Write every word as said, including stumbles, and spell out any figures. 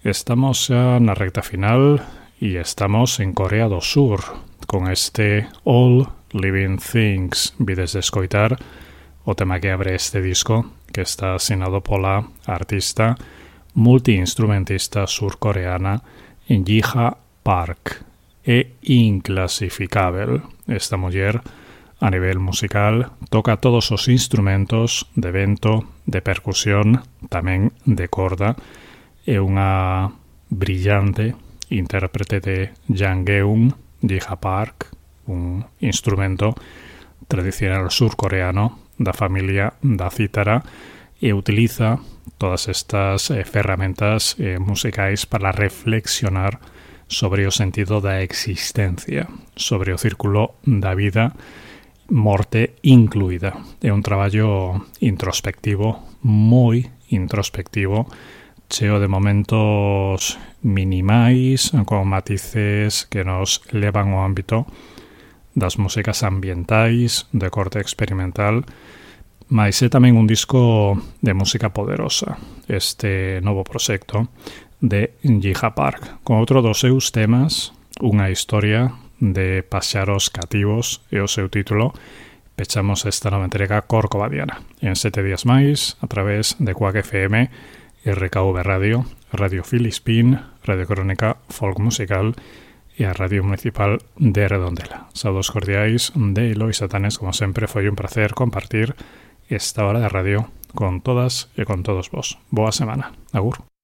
Estamos xa na recta final e estamos en Corea do Sur con este All Living Things. Vides de escoitar o tema que abre este disco, que está asinado pola artista multiinstrumentista surcoreana Jiha Park. É inclasificável. Esta muller, a nivel musical, toca todos os instrumentos de vento, de percusión, tamén de corda. É unha brillante intérprete de Janggeum, Jiha Park, un instrumento tradicional surcoreano da familia da cítara, e utiliza todas estas eh, ferramentas eh, musicais para reflexionar sobre o sentido da existencia, sobre o círculo da vida, morte incluída. É un traballo introspectivo, moi introspectivo, cheo de momentos minimais, con matices que nos levan ao ámbito das músicas ambientais, de corte experimental, mais é tamén un disco de música poderosa, este novo proxecto de Jiha Park, con outro dos seus temas, unha historia de paxaros cativos, e o seu título. Pechamos esta nova entrega corcovadiana en sete días máis, a través de Quack F M, R K V Radio, Radio Filispín, Radio Crónica Folk Musical e a Radio Municipal de Redondela. Saúdos cordiais de Eloi Satanes, como sempre, foi un placer compartir esta hora de radio con todas e con todos vos. Boa semana. Agur.